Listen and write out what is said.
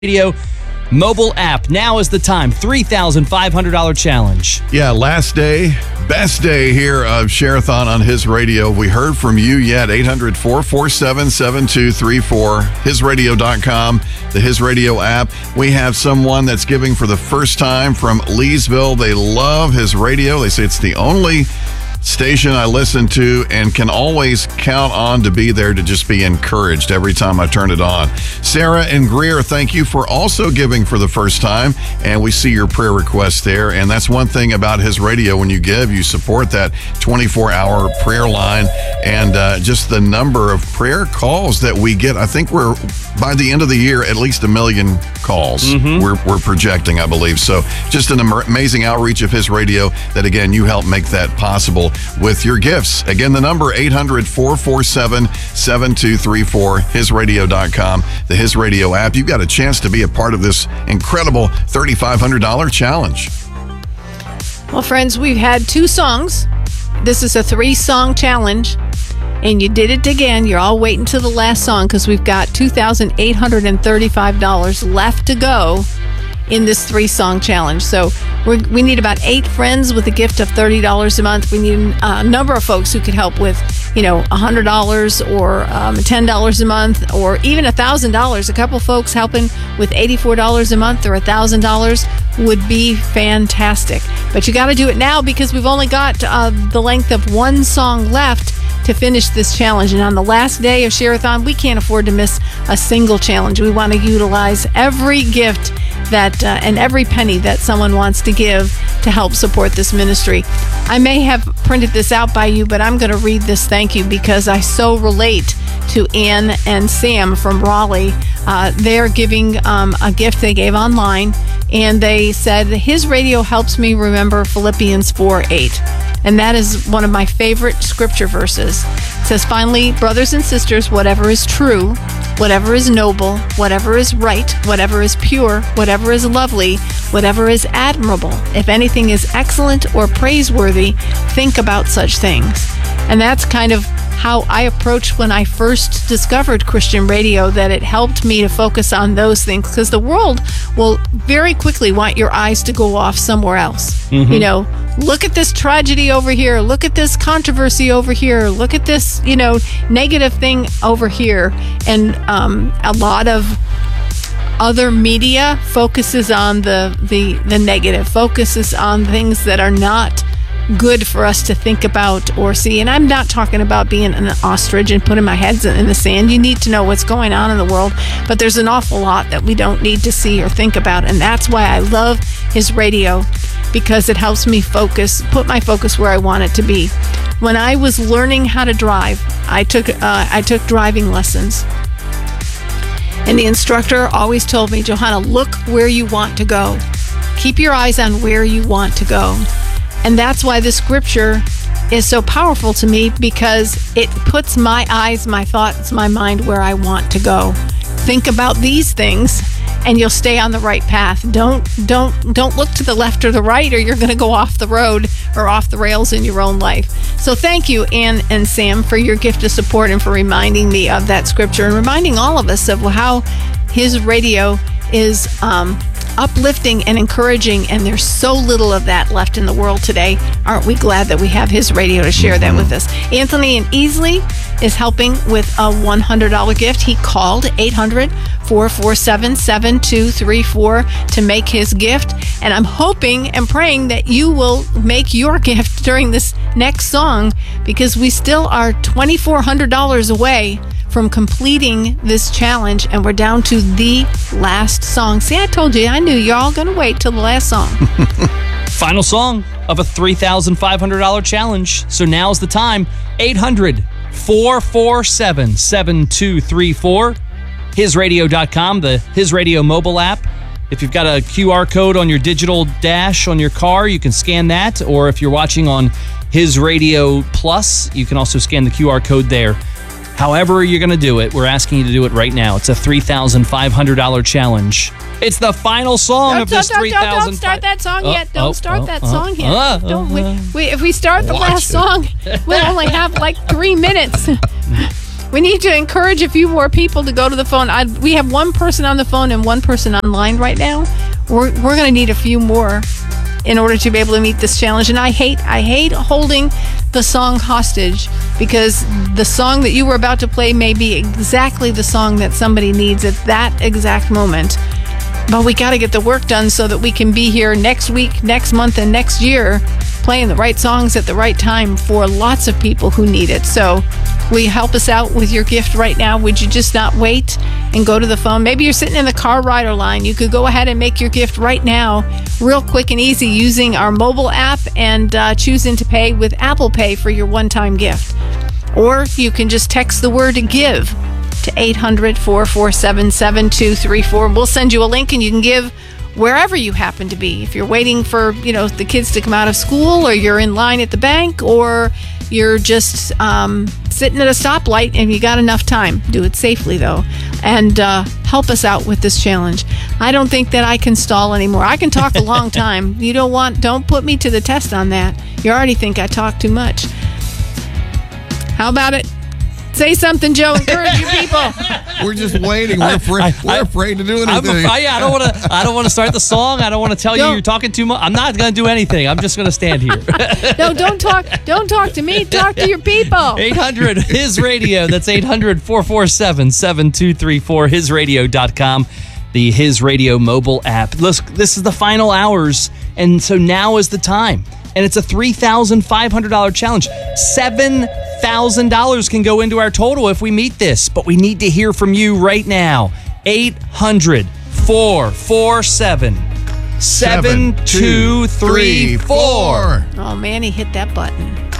Radio mobile app. Now is the time. $3,500 challenge. Yeah, last day, best day here of Share-a-thon on His Radio. We heard from you yet. 800-447-7234. HisRadio.com, the His Radio app. We have someone that's giving for the first time from Leesville. They love His Radio. They say it's the only station I listen to and can always count on to be there to just be encouraged every time I turn it on. Sarah and Greer, thank you for also giving for the first time, and we see your prayer request there. And that's one thing about His Radio. When you give, you support that 24-hour prayer line, and just the number of prayer calls that we get. I think we're, by the end of the year, at least 1 million calls we're projecting, I believe. So just an amazing outreach of His Radio that, again, you help make that possible with your gifts. Again, the number 800-447-7234, HisRadio.com, the His Radio app. You've got a chance to be a part of this incredible $3,500 challenge. Well, friends, we've had 2 songs. This is a 3-song challenge, and you did it again. You're all waiting till the last song because we've got $2,835 left to go in this 3-song challenge. So we need about 8 friends with a gift of $30 a month. We need a number of folks who could help with, $100 or $10 a month, or even $1,000. A couple folks helping with $84 a month or $1,000 would be fantastic. But you got to do it now because we've only got the length of 1 song left to finish this challenge. And on the last day of Share-a-thon, we can't afford to miss a single challenge. We want to utilize every gift that and every penny that someone wants to give to help support this ministry. I may have printed this out by you, but I'm going to read this thank you because I so relate to Ann and Sam from Raleigh. They're giving a gift they gave online, and they said, His Radio helps me remember Philippians 4:8. And that is one of my favorite scripture verses. It says, finally, brothers and sisters, whatever is true, whatever is noble, whatever is right, whatever is pure, whatever is lovely, whatever is admirable, if anything is excellent or praiseworthy, think about such things. And that's kind of how I approached when I first discovered Christian radio, that it helped me to focus on those things, because the world will very quickly want your eyes to go off somewhere else. Look at this tragedy over here, look at this controversy over here, look at this, negative thing over here. And a lot of other media focuses on the negative, focuses on things that are not good for us to think about or see. And I'm not talking about being an ostrich and putting my heads in the sand. You need to know what's going on in the world, but there's an awful lot that we don't need to see or think about. And that's why I love His Radio, because it helps me put my focus where I want it to be. When I was learning how to drive, I took driving lessons. And the instructor always told me, Johanna, look where you want to go. Keep your eyes on where you want to go. And that's why the scripture is so powerful to me, because it puts my eyes, my thoughts, my mind where I want to go. Think about these things and you'll stay on the right path. Don't look to the left or the right, or you're going to go off the road or off the rails in your own life. So thank you, Ann and Sam, for your gift of support and for reminding me of that scripture and reminding all of us of how His Radio is uplifting and encouraging, and there's so little of that left in the world today. Aren't we glad that we have His Radio to share that with us? Anthony in Easley is helping with a $100 gift. He called 800-447-7234 to make his gift, and I'm hoping and praying that you will make your gift during this next song, because we still are $2,400 away from completing this challenge, and we're down to the last song. See, I told you, I knew you're all going to wait till the last song. Final song of a $3,500 challenge. So now's the time. 800-447-7234. HisRadio.com, the His Radio mobile app. If you've got a QR code on your digital dash on your car, you can scan that. Or if you're watching on His Radio Plus, you can also scan the QR code there. However you're going to do it, we're asking you to do it right now. It's a $3,500 challenge. It's the final song of this $3,000. Don't start that song yet. Don't start that song yet. If we start the last song, we'll only have like 3 minutes. We need to encourage a few more people to go to the phone. We have one person on the phone and one person online right now. We're going to need a few more in order to be able to meet this challenge. And I hate holding the song hostage, because the song that you were about to play may be exactly the song that somebody needs at that exact moment. But we got to get the work done so that we can be here next week, next month, and next year playing the right songs at the right time for lots of people who need it. So will you help us out with your gift right now? Would you just not wait and go to the phone? Maybe you're sitting in the car rider line. You could go ahead and make your gift right now, real quick and easy, using our mobile app and choosing to pay with Apple Pay for your one-time gift. Or you can just text the word GIVE to 800-447-7234. We'll send you a link and you can give wherever you happen to be. If you're waiting for, the kids to come out of school, or you're in line at the bank, or you're just sitting at a stoplight and you got enough time. Do it safely, though, and help us out with this challenge. I don't think that I can stall anymore. I can talk a long time. Don't put me to the test on that. You already think I talk too much. How about it? Say something, Joe. Encourage your people. We're just waiting. We're afraid to do anything. I don't want to start the song. I don't want to tell you you're talking too much. I'm not going to do anything. I'm just going to stand here. No, don't talk to me. Talk to your people. 800 His Radio. That's 800-447-7234. HisRadio.com. The His Radio mobile app. Listen, this is the final hours, and so now is the time. And it's a $3,500 challenge. $7,000 can go into our total if we meet this. But we need to hear from you right now. 800-447-7234. Oh, Manny hit that button.